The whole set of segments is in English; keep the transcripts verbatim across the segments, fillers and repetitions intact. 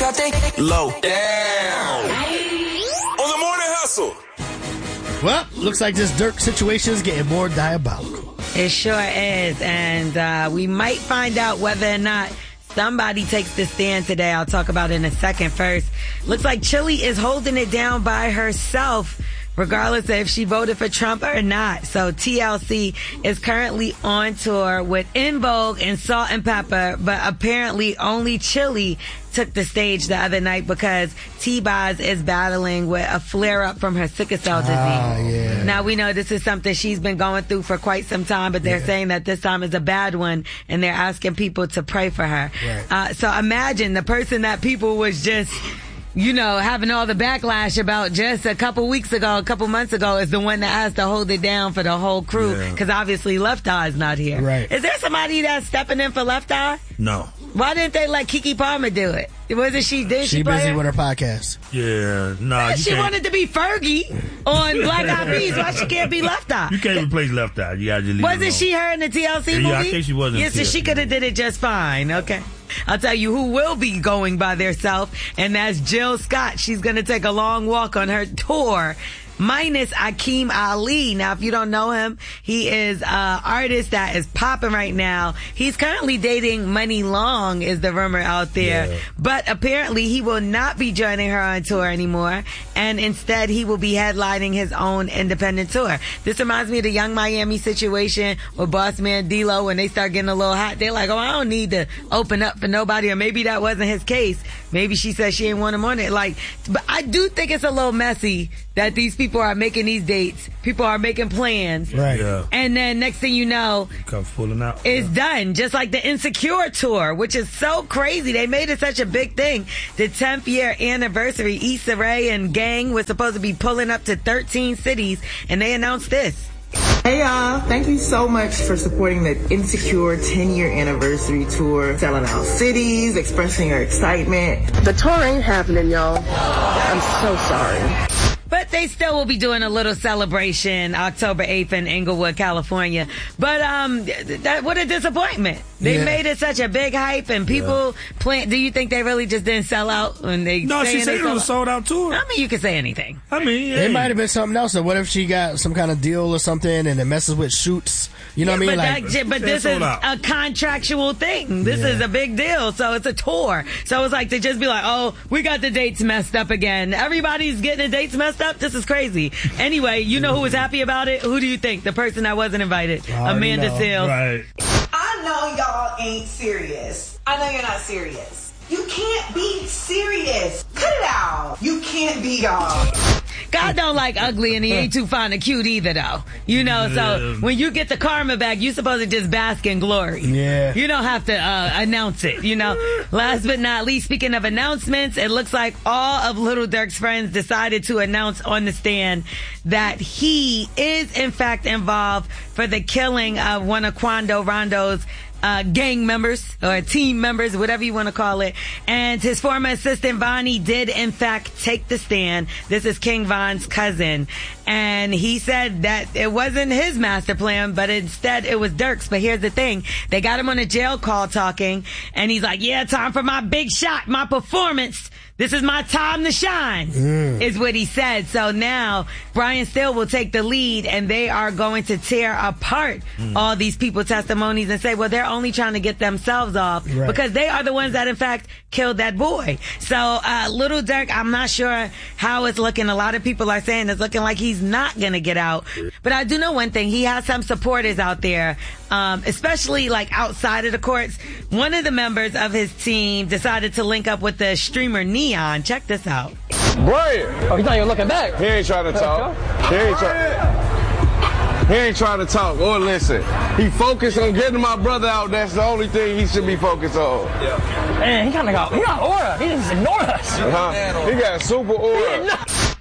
I think low down. On the Morning Hustle. Well, looks like this Dirk situation is getting more diabolical. It sure is. And uh, we might find out whether or not somebody takes the stand today. I'll talk about it in a second. First, looks like Chilli is holding it down by herself, regardless of if she voted for Trump or not. So T L C is currently on tour with En Vogue and Salt and Pepper, but apparently only Chilli took the stage the other night because T-Boz is battling with a flare-up from her sickle cell disease. Ah, yeah. Now, we know this is something she's been going through for quite some time, but they're yeah. saying that this time is a bad one, and they're asking people to pray for her. Right. Uh, so imagine the person that people was just... you know, having all the backlash about just a couple weeks ago, a couple months ago, is the one that has to hold it down for the whole crew. Because yeah. obviously Left Eye is not here. Right. Is there somebody that's stepping in for Left Eye? No. Why didn't they let Keke Palmer do it? Wasn't she? Did she, she play busy her? with her podcast. Yeah, no. Nah, yeah, she can't. wanted to be Fergie on Black Eyed Peas. Why she can't be Left Eye? You can't replace Left Eye. You gotta just leave Wasn't it alone. she her in the T L C yeah, movie? Yeah, I think she was in Yes, the so T L C she could have did it just fine. Okay. I'll tell you who will be going by theirself, and that's Jill Scott. She's going to take a long walk on her tour, minus Akeem Ali. Now, if you don't know him, he is an artist that is popping right now. He's currently dating Money Long, is the rumor out there. Yeah. But apparently he will not be joining her on tour anymore, and instead he will be headlining his own independent tour. This reminds me of the Young Miami situation with Boss Man D-Lo. When they start getting a little hot, they're like, oh, I don't need to open up for nobody. Or maybe that wasn't his case. Maybe she said she didn't want him on it. Like, but I do think it's a little messy that these people are making these dates. People are making plans. Right. Yeah. And then next thing you know, come pulling out. It's yeah. done. Just like the Insecure tour, which is so crazy. They made it such a big thing. The tenth year anniversary, Issa Rae and gang was supposed to be pulling up to thirteen cities, and they announced this. Hey y'all, thank you so much for supporting the Insecure ten year anniversary tour, selling out cities, expressing your excitement. The tour ain't happening, y'all. I'm so sorry. But they still will be doing a little celebration October eighth in Inglewood, California. But um, that what a disappointment. They yeah. made it such a big hype, and people yeah. plan. Do you think they really just didn't sell out when they? No, she said it was a sold out tour. I mean, you could say anything. I mean, yeah. It might have been something else. Or what if she got some kind of deal or something, and it messes with shoots? You know yeah, what I mean? But, like, that, but this is out. a contractual thing. This yeah. is a big deal. So it's a tour. So it's like to just be like, oh, we got the dates messed up again. Everybody's getting the dates messed up. This is crazy. Anyway, you know who was happy about it? Who do you think? The person that wasn't invited. Amanda know. Seales. Right. I know y'all ain't serious. I know you're not serious. You can't be serious. Cut it out. You can't be y'all. God don't like ugly, and he ain't too fond of cute either, though. You know, so when you get the karma back, you're supposed to just bask in glory. Yeah. You don't have to uh, announce it, you know. Last but not least, speaking of announcements, it looks like all of Little Dirk's friends decided to announce on the stand that he is, in fact, involved for the killing of one of Quando Rondo's Uh, gang members or team members, whatever you want to call it. And his former assistant Vonnie did in fact take the stand. This is King Von's cousin. And he said that it wasn't his master plan, but instead it was Dirk's. But here's the thing. They got him on a jail call talking, and he's like, yeah, time for my big shot, my performance. This is my time to shine, mm. is what he said. So now Brian Steele will take the lead, and they are going to tear apart mm. all these people's testimonies and say, well, they're only trying to get themselves off right. because they are the ones that, in fact, killed that boy. So uh, Little Dirk, I'm not sure how it's looking. A lot of people are saying it's looking like he's not going to get out. But I do know one thing. He has some supporters out there, um, especially like outside of the courts. One of the members of his team decided to link up with the streamer Neon. Check this out. Brian! Oh, he's not even looking back. He ain't trying to talk. He ain't trying. He ain't trying to talk or listen. He focused on getting my brother out. That's the only thing he should be focused on. Yeah. Man, he kind of got, he got aura. He just ignored us. Uh-huh. He got super aura.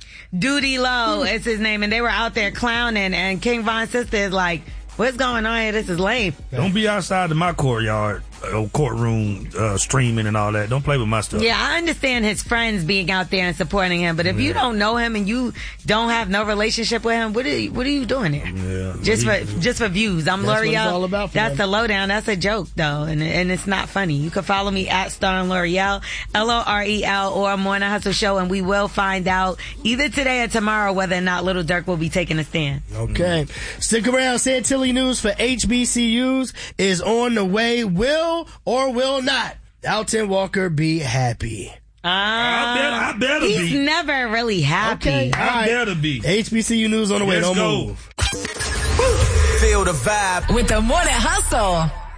Duty Low is his name, and they were out there clowning, and King Von's sister is like, what's going on here? This is lame. Don't be outside of my courtyard. uh, courtroom uh, streaming and all that. Don't play with my stuff. Yeah, I understand his friends being out there and supporting him, but if yeah. you don't know him and you don't have no relationship with him, what are you, what are you doing here? Yeah, just he, for just for views. I'm that's L'Oreal. What it's all about for that's him. the lowdown. That's a joke though, and and it's not funny. You can follow me at Star and L'Oreal, L O R E L, or Morning Hustle Show, and we will find out either today or tomorrow whether or not Little Dirk will be taking a stand. Okay, mm-hmm. Stick around. Chantilly news for H B C Us is on the way. Will or will not Alton Walker be happy? Uh, I better, I better he's be. He's never really happy. Okay, I right. better be. H B C U news on the way. Let's Don't go. move. Feel the vibe with the Morning Hustle.